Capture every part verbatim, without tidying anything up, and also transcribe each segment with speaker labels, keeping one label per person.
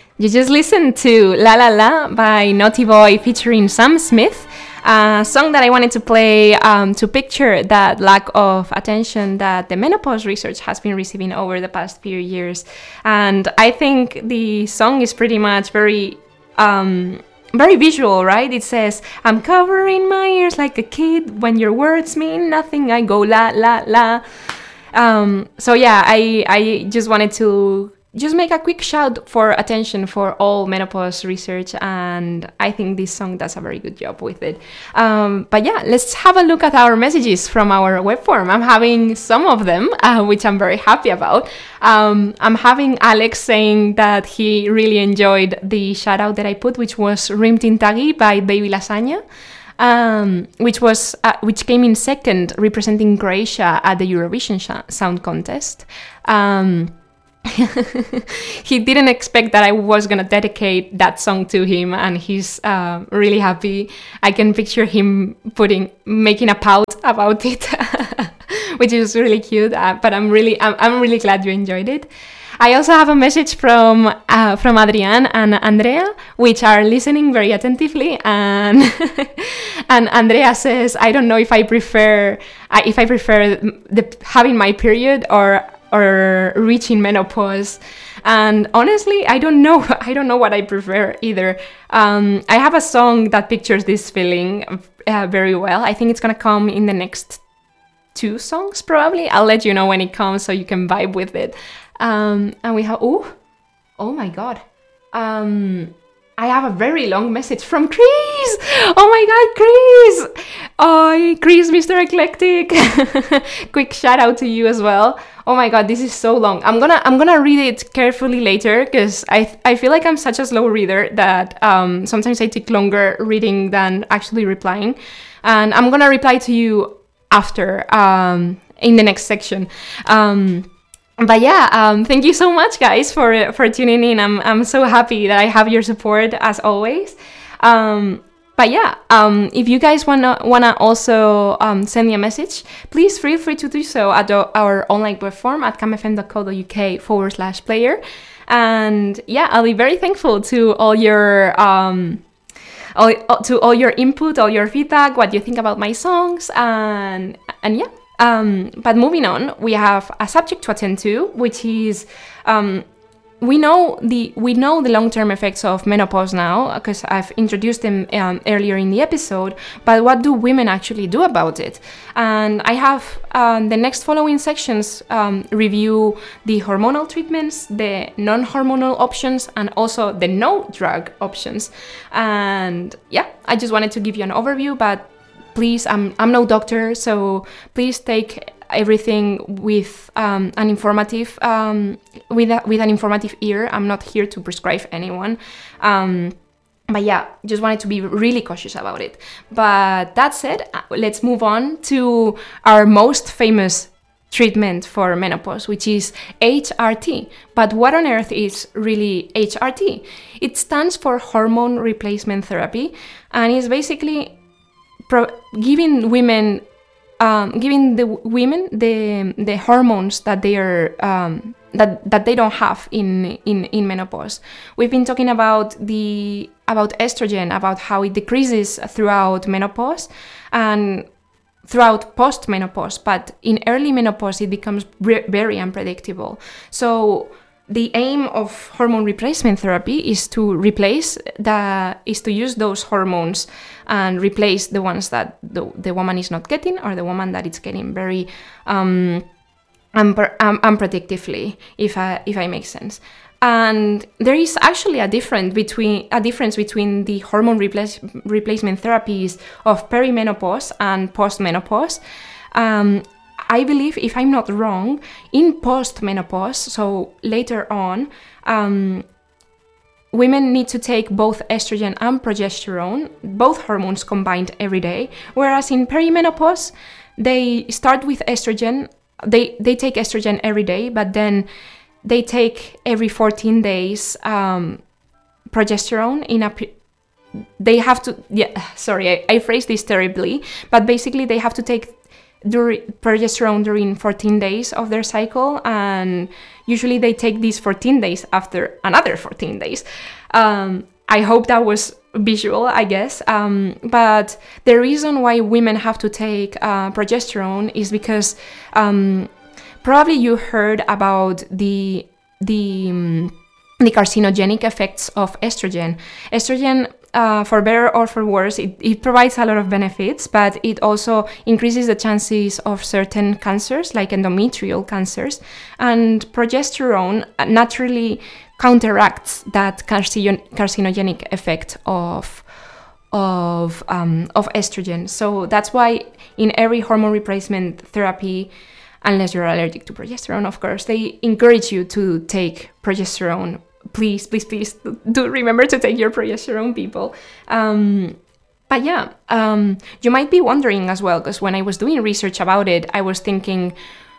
Speaker 1: You just listened to La La La by Naughty Boy featuring Sam Smith, a song that I wanted to play um, to picture that lack of attention that the menopause research has been receiving over the past few years. And I think the song is pretty much very... Um, very visual, right? It says, I'm covering my ears like a kid. When your words mean nothing, I go la, la, la. Um, so yeah, I, I just wanted to just make a quick shout for attention for all menopause research, and I think this song does a very good job with it. Um, but yeah, let's have a look at our messages from our web form. I'm having some of them, uh, which I'm very happy about. Um, I'm having Alex saying that he really enjoyed the shout out that I put, which was Rim Tintagi by Baby Lasagna. Um, which was uh, which came in second, representing Croatia at the Eurovision sh- Sound Contest. Um, he didn't expect that I was gonna dedicate that song to him, and he's uh, really happy. I can picture him putting making a pout about it, which is really cute. Uh, but I'm really I'm, I'm really glad you enjoyed it. I also have a message from uh, from Adrian and Andrea, which are listening very attentively, and and Andrea says, I don't know if I prefer uh, if I prefer the, having my period or or reaching menopause. And honestly, I don't know. I don't know what I prefer either. Um, I have a song that pictures this feeling uh, very well. I think it's gonna come in the next two songs, probably. I'll let you know when it comes so you can vibe with it. Um, and we have, oh, oh my God. Um, I have a very long message from Chris. Oh my God, Chris. Oh, Chris, Mister Eclectic. Quick shout out to you as well. Oh my God, this is so long. I'm gonna I'm gonna read it carefully later, because I I feel like I'm such a slow reader that um, sometimes I take longer reading than actually replying. And I'm gonna reply to you after um, in the next section. Um, But yeah, um, thank you so much, guys, for for tuning in. I'm I'm so happy that I have your support as always. Um, but yeah, um, if you guys wanna wanna also um, send me a message, please feel free to do so at the, our online platform at camfm.co.uk forward slash player. And yeah, I'll be very thankful to all your um, all, to all your input, all your feedback, what you think about my songs, and and yeah. Um, but moving on, we have a subject to attend to, which is um, we know the we know the long-term effects of menopause now, because I've introduced them um, earlier in the episode. But what do women actually do about it? And I have um, the next following sections um, review the hormonal treatments, the non-hormonal options, and also the no-drug options. And yeah, I just wanted to give you an overview, but please, I'm I'm no doctor, so please take everything with um, an informative um, with a, with an informative ear. I'm not here to prescribe anyone, um, but yeah, just wanted to be really cautious about it. But that said, let's move on to our most famous treatment for menopause, which is H R T. But what on earth is really H R T? It stands for hormone replacement therapy, and is basically Pro- giving women, um, giving the women the the hormones that they are um, that that they don't have in, in in menopause. We've been talking about the about estrogen, about how it decreases throughout menopause and throughout post-menopause, but in early menopause it becomes re- very unpredictable. So the aim of hormone replacement therapy is to replace the is to use those hormones and replace the ones that the, the woman is not getting, or the woman that it's getting very um, unpre- um, unpredictably, if I if I make sense. And there is actually a difference between a difference between the hormone replace, replacement therapies of perimenopause and postmenopause. Um, I believe, if I'm not wrong, in post-menopause, so later on, um, women need to take both estrogen and progesterone, both hormones combined every day, whereas in perimenopause, they start with estrogen, they, they take estrogen every day, but then they take every fourteen days um, progesterone in a... They have to... Yeah, sorry, I, I phrased this terribly, but basically they have to take dur- progesterone during fourteen days of their cycle, and usually they take these fourteen days after another fourteen days. Um, I hope that was visual, I guess. Um, but the reason why women have to take uh, progesterone is because um, probably you heard about the the um, the carcinogenic effects of estrogen. Estrogen, uh, for better or for worse, it, it provides a lot of benefits, but it also increases the chances of certain cancers, like endometrial cancers. And progesterone naturally counteracts that carcino- carcinogenic effect of of um, of estrogen. So that's why in every hormone replacement therapy, unless you're allergic to progesterone, of course, they encourage you to take progesterone. Please, please, please do remember to take your progesterone, people. Um, but yeah, um, you might be wondering as well, because when I was doing research about it, I was thinking,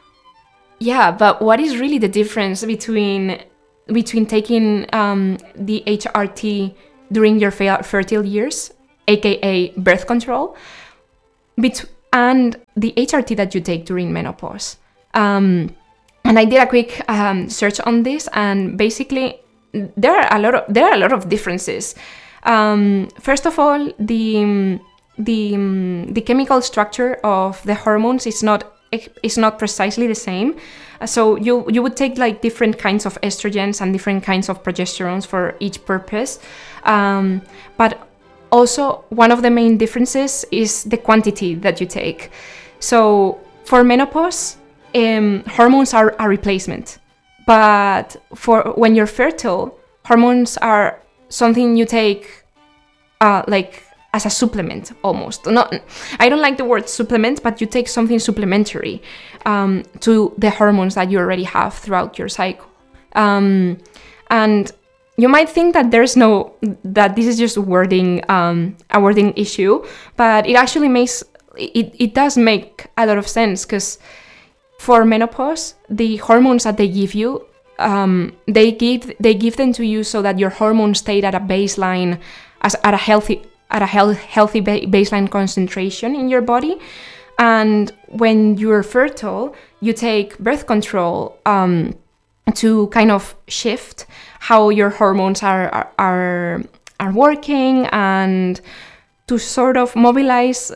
Speaker 1: yeah, but what is really the difference between between taking um, the H R T during your fe- fertile years, aka birth control, bet- and the H R T that you take during menopause? Um, and I did a quick um, search on this, and basically there are a lot of there are a lot of differences. Um, first of all, the the the chemical structure of the hormones is not is not precisely the same. So you you would take like different kinds of estrogens and different kinds of progesterones for each purpose. Um, but also one of the main differences is the quantity that you take. So for menopause, um, hormones are a replacement. But for when you're fertile, hormones are something you take uh, like as a supplement almost. Not, I don't like the word supplement, but you take something supplementary um, to the hormones that you already have throughout your cycle. Um, and you might think that there's no, that this is just wording, um, a wording issue, but it actually makes, it, it does make a lot of sense, because for menopause, the hormones that they give you, um, they give they give them to you so that your hormones stay at a baseline, as at a healthy at a health, healthy ba- baseline concentration in your body. And when you're fertile, you take birth control um, to kind of shift how your hormones are are are, are working, and to sort of mobilize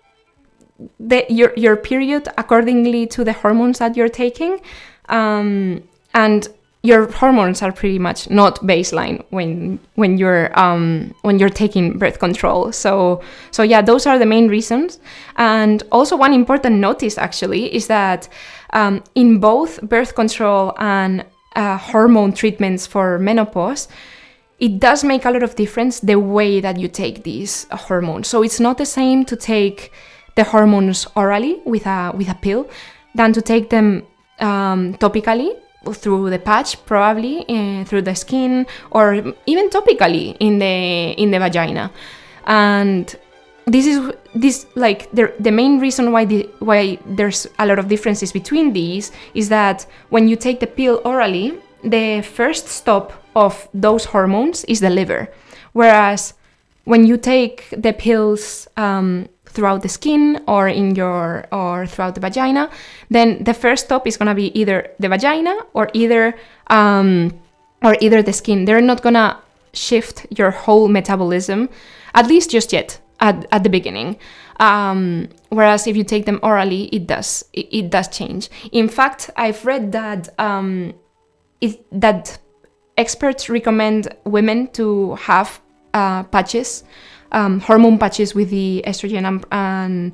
Speaker 1: The, your your period accordingly to the hormones that you're taking, um, and your hormones are pretty much not baseline when when you're um, when you're taking birth control. So so yeah, those are the main reasons. And also one important notice actually is that um, in both birth control and uh, hormone treatments for menopause, it does make a lot of difference the way that you take these hormones. So it's not the same to take the hormones orally with a with a pill than to take them um, topically through the patch, probably uh, through the skin, or even topically in the in the vagina. And this is this like the the main reason why the why there's a lot of differences between these is that when you take the pill orally, the first stop of those hormones is the liver, whereas when you take the pills um, throughout the skin or in your or throughout the vagina, then the first stop is gonna be either the vagina or either um, or either the skin. They're not gonna shift your whole metabolism, at least just yet at, at the beginning. Um, whereas if you take them orally, it does it, it does change. In fact, I've read that um, it, that experts recommend women to have uh, patches. Um, hormone patches with the estrogen and and,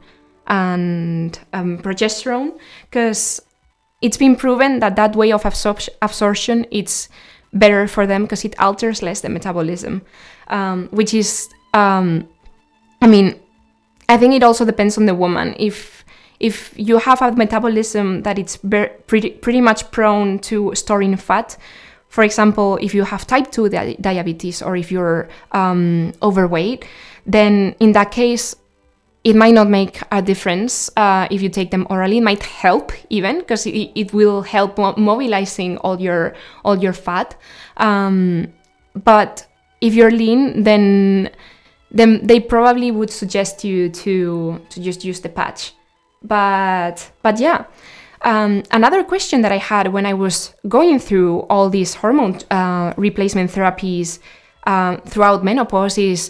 Speaker 1: and um, progesterone, because it's been proven that that way of absor- absorption it's better for them because it alters less the metabolism, um, which is, um, I mean, I think it also depends on the woman. If if you have a metabolism that it's ber- pretty pretty much prone to storing fat. For example, if you have type two di- diabetes or if you're um, overweight, then in that case, it might not make a difference uh, if you take them orally. It might help even because it, it will help mo- mobilizing all your all your fat. Um, but if you're lean, then then they probably would suggest you to to just use the patch. but but yeah. Um, another question that I had when I was going through all these hormone uh, replacement therapies uh, throughout menopause is,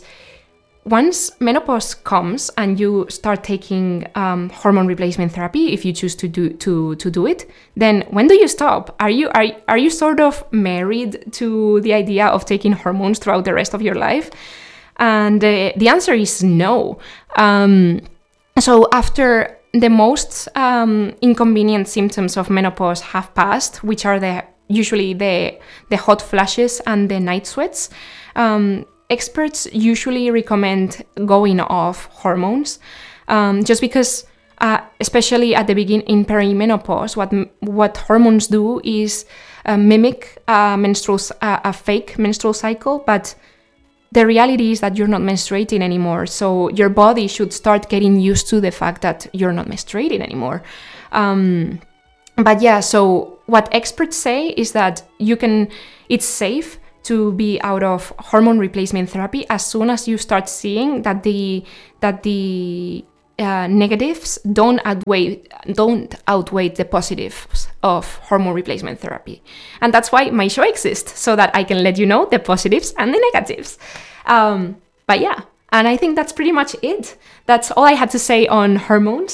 Speaker 1: once menopause comes and you start taking um, hormone replacement therapy, if you choose to do to to do it, then when do you stop? Are you are are you sort of married to the idea of taking hormones throughout the rest of your life? And uh, the answer is no. Um, so after the most um, inconvenient symptoms of menopause have passed, which are the usually the the hot flashes and the night sweats, um, experts usually recommend going off hormones, um, just because, uh, especially at the beginning in perimenopause, what what hormones do is uh, mimic a menstrual uh, a fake menstrual cycle, but the reality is that you're not menstruating anymore, so your body should start getting used to the fact that you're not menstruating anymore. Um, but yeah, so what experts say is that you can, it's safe to be out of hormone replacement therapy as soon as you start seeing that the that the uh, negatives don't outweigh don't outweigh the positives of hormone replacement therapy. And that's why my show exists, so that I can let you know the positives and the negatives. Um, but yeah, and I think that's pretty much it. That's all I had to say on hormones.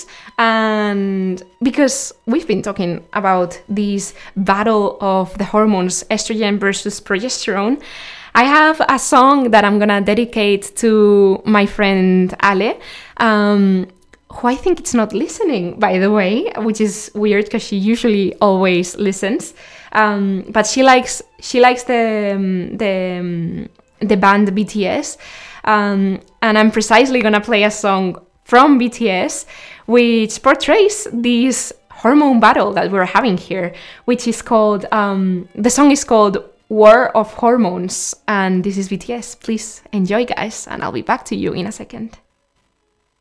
Speaker 1: And because we've been talking about this battle of the hormones, estrogen versus progesterone, I have a song that I'm gonna dedicate to my friend Ale, um, who I think it's not listening, by the way, which is weird because she usually always listens. Um, but she likes she likes the um, the um, the band B T S, um, and I'm precisely gonna play a song from B T S which portrays this hormone battle that we're having here, which is called um, the song is called War of Hormones, and this is B T S. Please enjoy, guys, and I'll be back to you in a second.